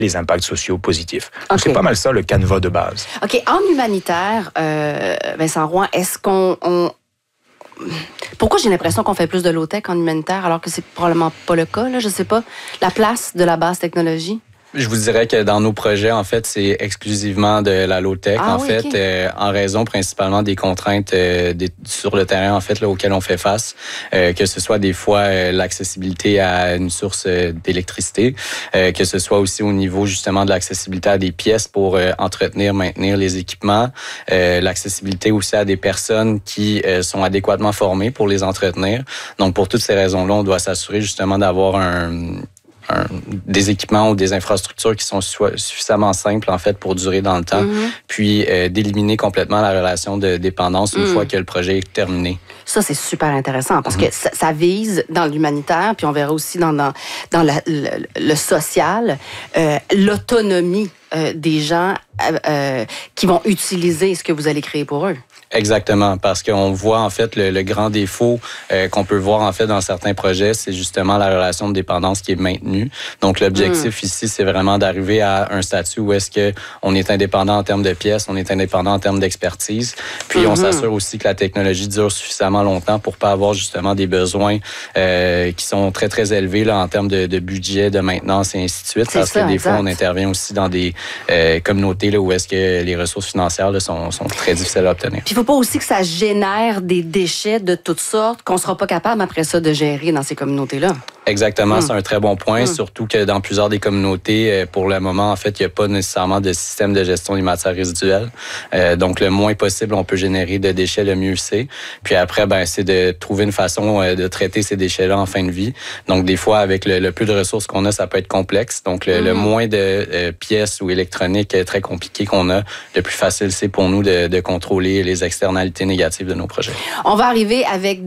les impacts sociaux positifs. Donc, c'est pas mal ça, le canevas de base. OK. En humanitaire, Vincent Roy, est-ce qu'on... Pourquoi j'ai l'impression qu'on fait plus de low-tech en humanitaire alors que c'est probablement pas le cas, là? Je sais pas. La place de la basse technologie? Je vous dirais que dans nos projets, en fait, c'est exclusivement de la low-tech, en raison principalement des contraintes sur le terrain, en fait, là, auxquelles on fait face, que ce soit des fois l'accessibilité à une source d'électricité, que ce soit aussi au niveau justement de l'accessibilité à des pièces pour entretenir, maintenir les équipements, l'accessibilité aussi à des personnes qui sont adéquatement formées pour les entretenir. Donc, pour toutes ces raisons-là, on doit s'assurer justement d'avoir des équipements ou des infrastructures qui sont suffisamment simples en fait pour durer dans le temps, puis d'éliminer complètement la relation de dépendance une fois que le projet est terminé. Ça, c'est super intéressant parce que ça vise dans l'humanitaire, puis on verra aussi dans le social, l'autonomie des gens qui vont utiliser ce que vous allez créer pour eux. Exactement, parce qu'on voit en fait le grand défaut qu'on peut voir en fait dans certains projets, c'est justement la relation de dépendance qui est maintenue. Donc l'objectif ici, c'est vraiment d'arriver à un statut où est-ce que on est indépendant en termes de pièces, on est indépendant en termes d'expertise, puis on s'assure aussi que la technologie dure suffisamment longtemps pour pas avoir justement des besoins qui sont très très élevés là en termes de budget, de maintenance et ainsi de suite, parce que des fois on intervient aussi dans des communautés là où est-ce que les ressources financières là, sont très difficiles à obtenir. Il ne faut pas aussi que ça génère des déchets de toutes sortes qu'on ne sera pas capable après ça de gérer dans ces communautés-là. Exactement, c'est un très bon point, surtout que dans plusieurs des communautés, pour le moment, en fait, il n'y a pas nécessairement de système de gestion des matières résiduelles. Donc, le moins possible, on peut générer de déchets, le mieux c'est. Puis après, c'est de trouver une façon de traiter ces déchets-là en fin de vie. Donc, des fois, avec le peu de ressources qu'on a, ça peut être complexe. Donc, le moins de pièces ou électroniques très compliquées qu'on a, le plus facile, c'est pour nous de contrôler les externalités négatives de nos projets. On va arriver avec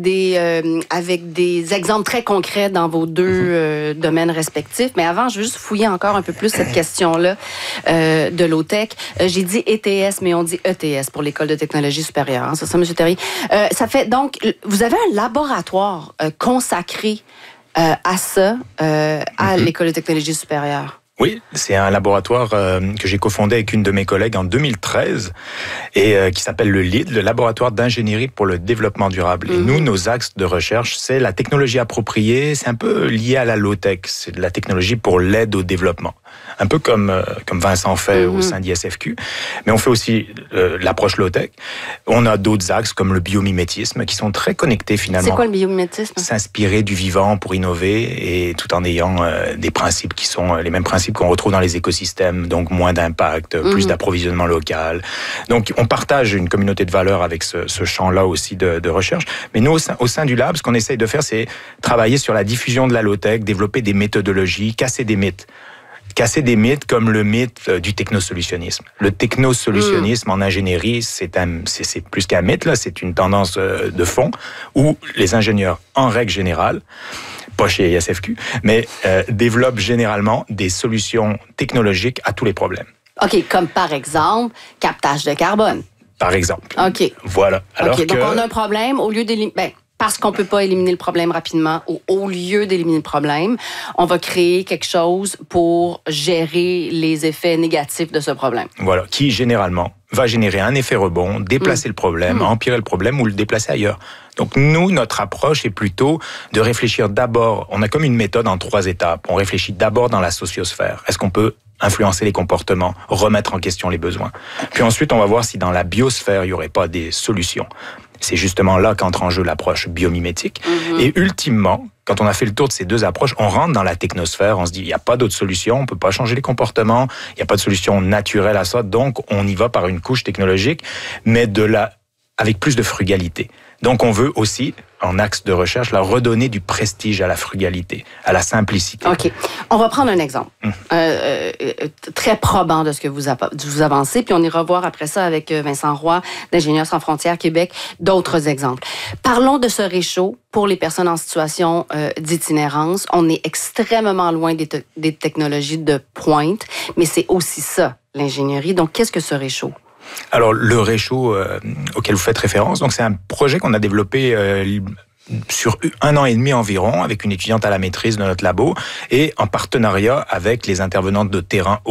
des exemples très concrets dans vos deux domaines respectifs. Mais avant, je veux juste fouiller encore un peu plus cette question-là de low-tech. J'ai dit ETS, mais on dit ETS pour l'École de technologie supérieure. Hein, c'est ça, M. Therrien? Ça fait donc, vous avez un laboratoire consacré à ça, à l'École de technologie supérieure. Oui, c'est un laboratoire que j'ai cofondé avec une de mes collègues en 2013 et qui s'appelle le LEED, le Laboratoire d'ingénierie pour le développement durable. Et nous, nos axes de recherche, c'est la technologie appropriée, c'est un peu lié à la low-tech, c'est de la technologie pour l'aide au développement. Un peu comme Vincent fait au sein d'ISFQ, mais on fait aussi l'approche low-tech. On a d'autres axes comme le biomimétisme qui sont très connectés finalement. C'est quoi le biomimétisme? S'inspirer du vivant pour innover et tout en ayant des principes qui sont les mêmes principes qu'on retrouve dans les écosystèmes, donc moins d'impact, plus d'approvisionnement local. Donc on partage une communauté de valeurs avec ce champ-là aussi de recherche. Mais nous, au sein du lab, ce qu'on essaye de faire, c'est travailler sur la diffusion de la low-tech, développer des méthodologies, casser des mythes. Casser des mythes comme le mythe du technosolutionnisme. Le technosolutionnisme en ingénierie, c'est plus qu'un mythe, là, c'est une tendance de fond où les ingénieurs, en règle générale, pas chez ISFQ, mais développent généralement des solutions technologiques à tous les problèmes. OK, comme par exemple, captage de carbone. Par exemple. OK. Voilà. Alors donc on a un problème, au lieu d'éliminer... parce qu'on ne peut pas éliminer le problème rapidement, ou au lieu d'éliminer le problème, on va créer quelque chose pour gérer les effets négatifs de ce problème. Voilà, qui généralement va générer un effet rebond, déplacer le problème, empirer le problème ou le déplacer ailleurs. Donc nous, notre approche est plutôt de réfléchir d'abord, on a comme une méthode en 3 étapes. On réfléchit d'abord dans la sociosphère. Est-ce qu'on peut influencer les comportements, remettre en question les besoins? Puis ensuite, on va voir si dans la biosphère, il n'y aurait pas des solutions. C'est justement là qu'entre en jeu l'approche biomimétique. Et ultimement, quand on a fait le tour de ces 2 approches, on rentre dans la technosphère, on se dit, il n'y a pas d'autre solution, on ne peut pas changer les comportements, il n'y a pas de solution naturelle à ça, donc on y va par une couche technologique, mais avec plus de frugalité. Donc on veut aussi, en axe de recherche, redonner du prestige à la frugalité, à la simplicité. OK. On va prendre un exemple très probant de ce que vous avancez, puis on ira voir après ça avec Vincent Roy, d'Ingénieurs sans frontières Québec, d'autres exemples. Parlons de ce réchaud pour les personnes en situation d'itinérance. On est extrêmement loin des technologies de pointe, mais c'est aussi ça, l'ingénierie. Donc, qu'est-ce que ce réchaud? Alors, le réchaud auquel vous faites référence, donc c'est un projet qu'on a développé sur 1 an et demi environ, avec une étudiante à la maîtrise de notre labo, et en partenariat avec les intervenantes de terrain